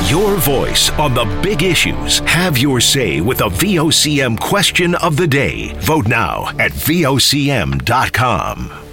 Your voice on the big issues. Have your say with a VOCM question of the day. Vote now at VOCM.com.